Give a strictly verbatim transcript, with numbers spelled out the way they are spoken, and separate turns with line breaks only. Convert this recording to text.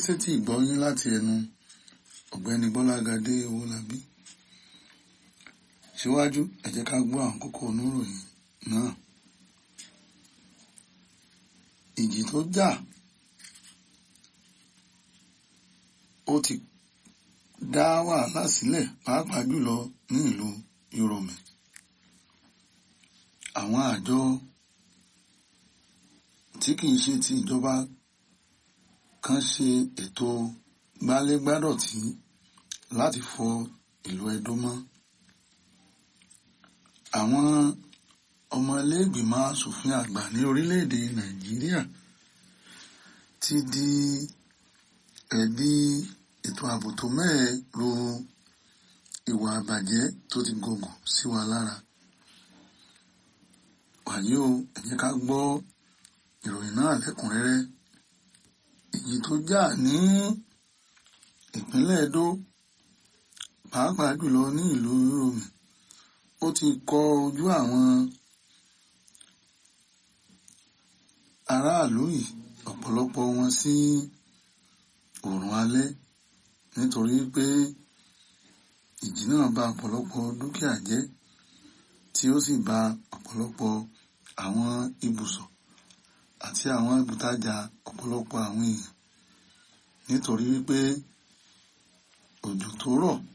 sétí ìgbọ́yín láti ẹnu ọ̀gbẹ́ni Bọ́lágadé Owólabí. Síwájú, ẹ jẹ́ ká gbọ́ àwọn kókó oníròyìn náà. Ìjì tó jà ó ti dá wàhálà sílẹ̀ pàápàá jùlọ ní ìlú Yorùmẹ̀. Àwọn àjọ tí kìí ṣe ti ìjọba kan ṣe ètò gbálégbádọ̀tí láti fọ ìlú Ẹdó mọ́. Àwọn ọmọ ilé-ìgbìmọ̀ aṣòfin àgbà ní orílẹ̀-èdè Nàìjíríà ti di ẹ̀bi ètò ààbò tó mẹ́ẹ̀ ro ìwà àbàjẹ́ tó ti gògùn sí wa lára. Wàyí o, ẹ jẹ́ ká gbọ́ ìròyìn náà lẹ́kùnrẹ́rẹ́. Ìjì tó jà ní ìpínlẹ̀ Ẹdó pàápàá jùlọ ní ìlú Yorùmẹ̀ ó ti kọ ojú àwọn aráàlú yìí ọ̀pọ̀lọpọ̀ wọn sí oòrùn alẹ́ nítorí pé ìjì náà bà ọ̀pọ̀lọpọ̀ dúkìá jẹ́ tí ó sì bà ọ̀pọ̀lọpọ̀ àwọn ibùsọ̀ àti àwọn ibùtajà ọ̀pọ̀lọpọ̀ àwọn èèyàn nítorí wípé òjò tó rọ̀